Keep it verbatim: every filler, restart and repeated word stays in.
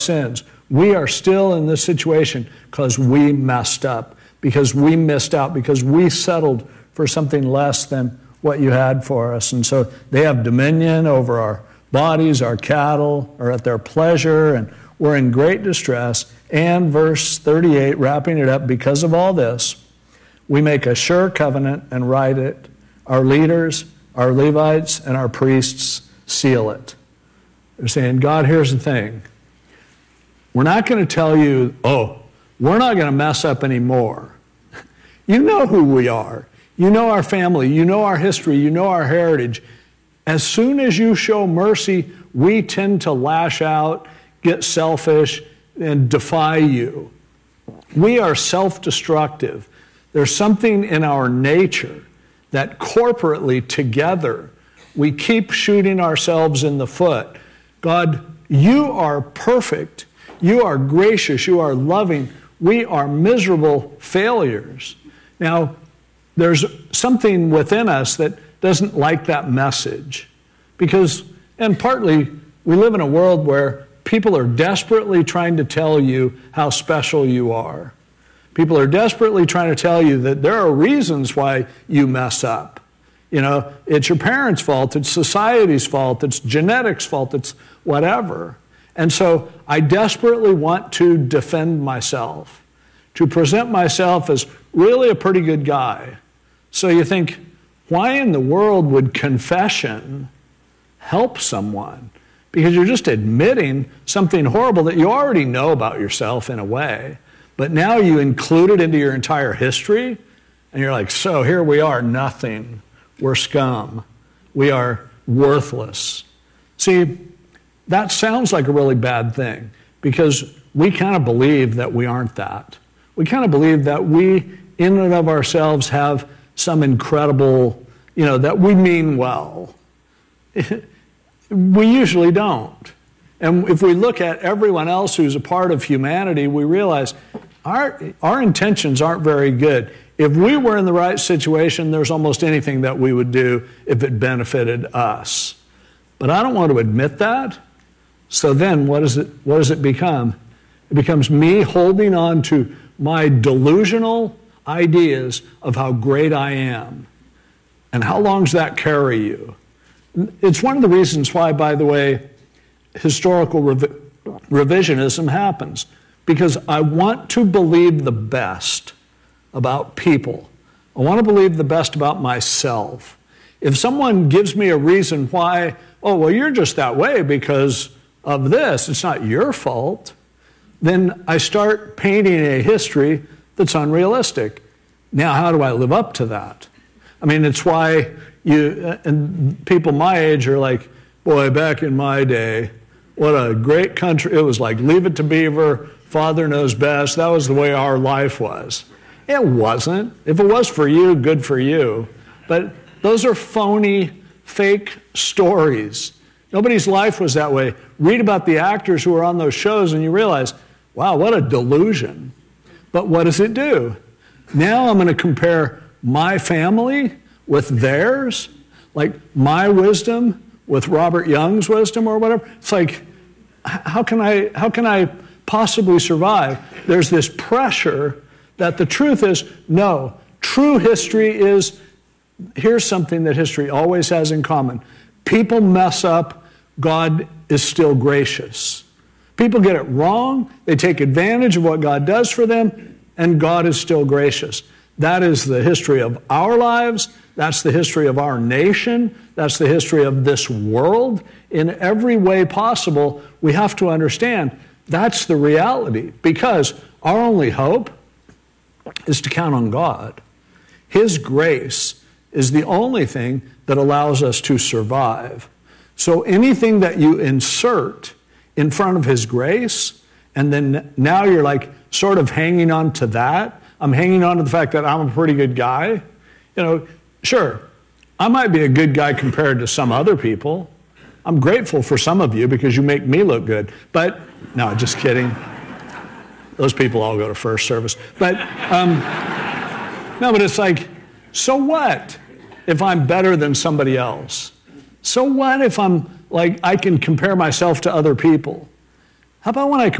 sins. We are still in this situation because we messed up, because we missed out, because we settled for something less than what you had for us. And so they have dominion over our bodies, our cattle, or at their pleasure, and we're in great distress. And verse thirty-eight, wrapping it up, because of all this, we make a sure covenant and write it. Our leaders, our Levites, and our priests seal it. They're saying, God, here's the thing. We're not going to tell you, oh, we're not going to mess up anymore. You know who we are. You know our family. You know our history. You know our heritage. As soon as you show mercy, we tend to lash out, get selfish, and defy you. We are self-destructive. There's something in our nature that corporately, together, we keep shooting ourselves in the foot. God, you are perfect. You are gracious. You are loving. We are miserable failures. Now, there's something within us that doesn't like that message. Because, and partly, we live in a world where people are desperately trying to tell you how special you are. People are desperately trying to tell you that there are reasons why you mess up. You know, it's your parents' fault, it's society's fault, it's genetics' fault, it's whatever. And so I desperately want to defend myself, to present myself as really a pretty good guy. So you think, why in the world would confession help someone? Because you're just admitting something horrible that you already know about yourself in a way. But now you include it into your entire history, and you're like, so here we are, nothing. We're scum. We are worthless. See, that sounds like a really bad thing, because we kind of believe that we aren't that. We kind of believe that we, in and of ourselves, have some incredible, you know, that we mean well. We usually don't. And if we look at everyone else who's a part of humanity, we realize our, our intentions aren't very good. If we were in the right situation, there's almost anything that we would do if it benefited us. But I don't want to admit that. So then what does it, what does it become? It becomes me holding on to my delusional ideas of how great I am. And how long does that carry you? It's one of the reasons why, by the way, historical revi- revisionism happens. Because I want to believe the best about people. I want to believe the best about myself. If someone gives me a reason why, oh, well, you're just that way because of this, it's not your fault, then I start painting a history that's unrealistic. Now, how do I live up to that? I mean, it's why you, and people my age are like, boy, back in my day, what a great country. It was like, leave it to Beaver, Father knows best. That was the way our life was. It wasn't. If it was for you, good for you. But those are phony, fake stories. Nobody's life was that way. Read about the actors who were on those shows and you realize, wow, what a delusion. But what does it do? Now I'm going to compare my family with theirs, like my wisdom with Robert Young's wisdom or whatever. It's like, how can I, how can I possibly survive? There's this pressure that the truth is, no, true history is, here's something that history always has in common. People mess up, God is still gracious. People get it wrong, they take advantage of what God does for them, and God is still gracious. That is the history of our lives, that's the history of our nation, that's the history of this world. In every way possible, we have to understand that's the reality, because our only hope is to count on God. His grace is the only thing that allows us to survive. So anything that you insert in front of His grace, and then now you're like sort of hanging on to that. I'm hanging on to the fact that I'm a pretty good guy. You know, sure, I might be a good guy compared to some other people. I'm grateful for some of you because you make me look good. But, no, just kidding. Those people all go to first service. But, um, no, but it's like, so what if I'm better than somebody else? So what if I'm like, I can compare myself to other people? How about when I